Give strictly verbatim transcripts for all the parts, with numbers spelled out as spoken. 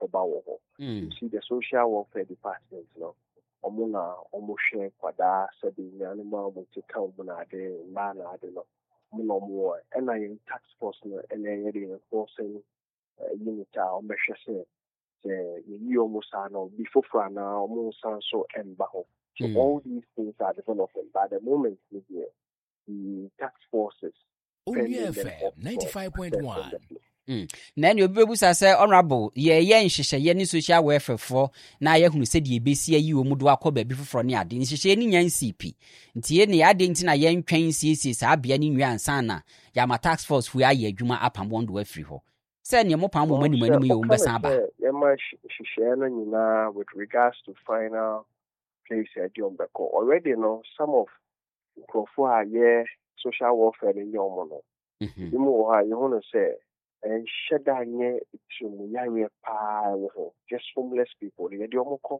Kobawo. You see the social welfare department, you know. Omuna Omushe Kwada said the animal will take out Bunade, man, I don't know. Muno more, and I in tax force and then enforcing unit or measure say you almost are no before for now, almost so and baho. So all these things are developing. By the moment the tax forces. Only F M ninety-five point one. Mm. Na ni obi bebusa say honorable ye ye nhihye ye ni social welfare for na ye hunu se de ebesi ayi o mudo akoba bi foforo ne ade nhihye ni nyan C P ntie ne ade nti na ye ntwen siesie sa abia ni nwa ansa na ya ma tax force fu aye adwuma apamondo afiri ho se ne mo pam mo mani mani mu ye o mbesa ba ye ma hihye no nyina with regards to final place adiom beko already no some of crofo a ye social welfare ni yomo no mhm imu ha ye hono say and shedanye to yare pa just homeless people they do moko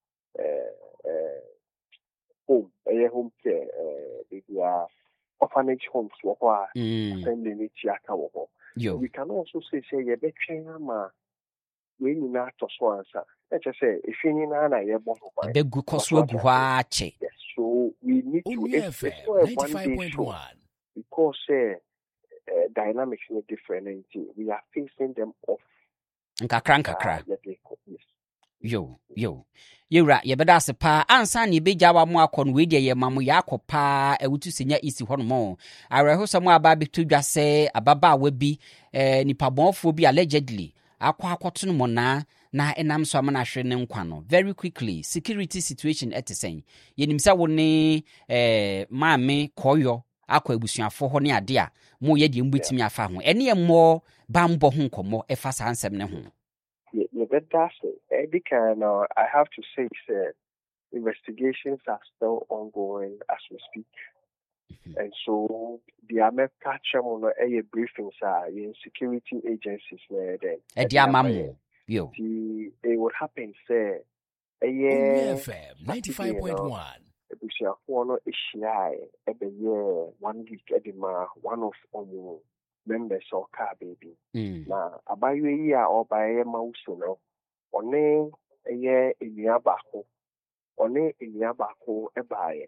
uh uh home a home care uh they are orphanage homes wo sending it yaka wo we can also say say ye betwen ama we ni na to so ansa let's say if you na na ye bo ho be gu koso agu ha ache so we need to F M ninety-five point one because uh, Uh, dynamics are different and we are facing them off. Nkakra nkakra. Yo, yo. Yura, ye beda se pa ansa ni beja wa mo akon we de ye mamu ya akopa ewutu senya isi ho no mo. Areho so mo aba bitu dwase ababa wa bi eh nipa bonfo bi allegedly akwa akoto no mo na na enam so amana hwe ne nkwa no very quickly security situation etesen. Ye nimsa wo ne eh maame koyo akwa ebusuafo ho ne ade a mo ye de mbetimi afa ho ene ye mo bambo ho nkomo efa sa ansem ne ho. Yeah, yeah, that, that's it. Eddie can, uh, I have to say, sir, investigations are still ongoing as we speak. Mm-hmm. And so the American chairman a briefings are in security agencies where then. Eddie Amamu, yo. The it would happen, sir. Only F M ninety-five point one. Ebusia fono ishia ebe ye one week edima one of omu members of car baby. Mm. Na abaye yi a obaye mauso no one eye enua bako one enua bako ebaye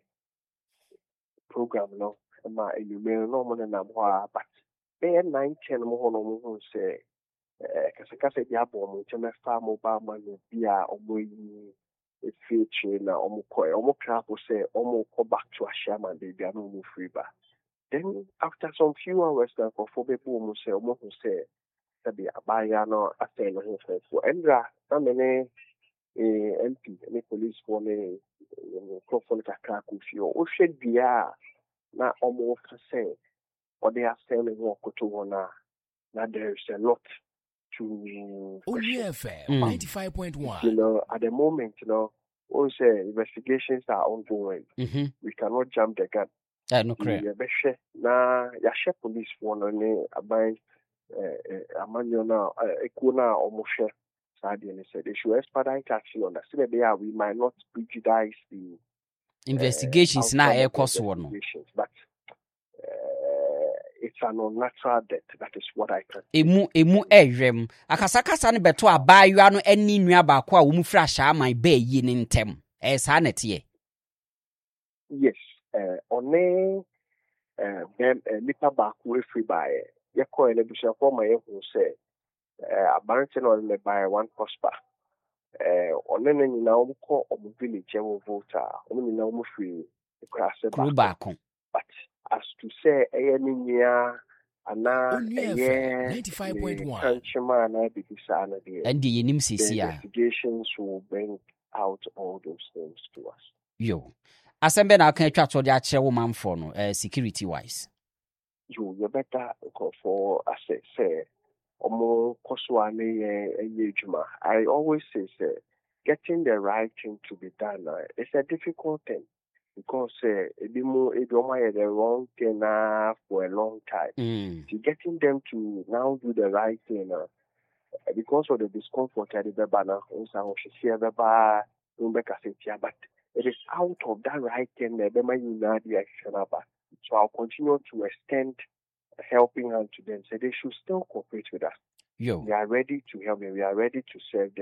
program no ma enume no mo na mo a but be nine ten mo ho no mo ho se eh kase kase dia bo mo teme fa mo ba ma no bia omo yi e feature na omo ko omo krapo se omo ko back to ashama de bia no mo free ba. Then after some few hours na ko fo be bo mo se omo ho se sabi abaya no after no ho so endra na mene eh M P ni police for me ko fo ka ka ku fi o hwe bia na omo fa se or they are selling work to one now there is a lot to Only F M ninety-five point one. You know, at the moment, you know, also investigations are ongoing. Mm-hmm. We cannot jump the gun. Uh, no correct. Na yashe police for no ne abai amanyo na ekuna omoshe sadi and said they should expedite action on that. So that they are, we might not prejudice the investigations uh, na air cost one. But it's an unnatural death. That is what I can say. Emu emu ehwem akasakasa ne beto abayua no ani nua ba ko a wo mu fra sha man ba yi ne ntem eh sa na tie. Yes, uh one uh ben nipa ba ko efri ba e ye ko ele bisha ko ma ye hu se uh abanche no le by one prosper uh one ne nyina wo ko omo village e wo voter omo nyina wo free krase ba ko. But as to say any near ana ninety-five point one and the investigations will bring out all those things to us. Yo. Asembe na kan twa to de akere wo manfo no eh security wise. You you better go for as say omo koso ane ye ejuma. I always say say getting the right thing to be done uh, it's a difficult thing. Because uh, they the wrong thing uh, for a long time. Mm. So getting them to now do the right thing uh, because of the discomfort at the banner, but it is out of that right thing that the action about. So I'll continue to extend a helping hand to them. So they should still cooperate with us. Yo. We are ready to help them. We are ready to serve them.